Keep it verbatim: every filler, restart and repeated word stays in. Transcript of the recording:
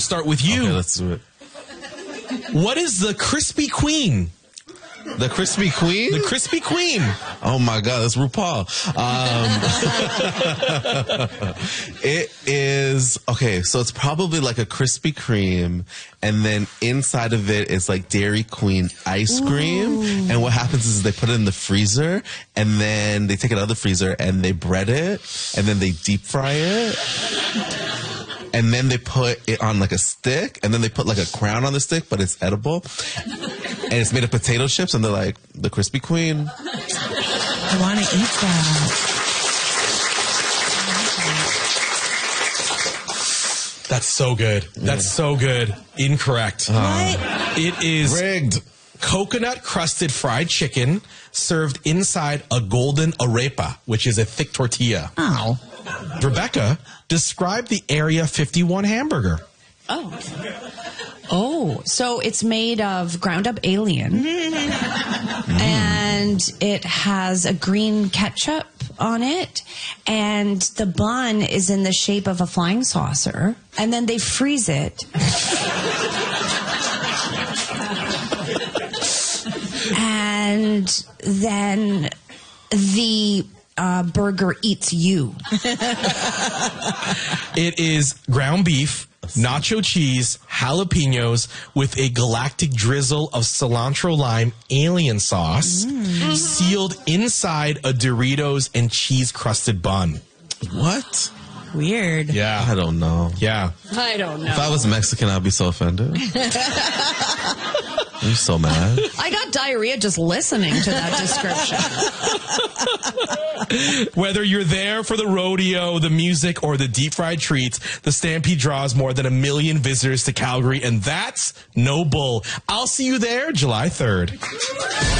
start with you. Okay, let's do it. What is the Crispy Queen? The Crispy Queen? The Crispy Queen. Oh my God, that's RuPaul. Um, it is, okay, so it's probably like a Krispy Kreme, and then inside of it is like Dairy Queen ice cream. Ooh. And what happens is they put it in the freezer, and then they take it out of the freezer, and they bread it, and then they deep fry it. And then they put it on like a stick, and then they put like a crown on the stick, but it's edible. And it's made of potato chips, and they're like, the Krispy Queen. I want to eat that. That's so good. That's yeah. so good. Incorrect. What? It is rigged. Coconut crusted fried chicken served inside a golden arepa, which is a thick tortilla. Oh. Rebecca, describe the Area fifty-one hamburger. Oh. Oh, so it's made of ground up alien. Mm. And it has a green ketchup on it. And the bun is in the shape of a flying saucer. And then they freeze it. And then the uh, burger eats you. It is ground beef, nacho cheese, jalapenos with a galactic drizzle of cilantro lime alien sauce, mm. sealed inside a Doritos and cheese crusted bun. What? Weird. Yeah. I don't know. Yeah. I don't know. If I was Mexican, I'd be so offended. I'm so mad. I got diarrhea just listening to that description. Whether you're there for the rodeo, the music, or the deep fried treats, the Stampede draws more than a million visitors to Calgary, and that's no bull. I'll see you there July third.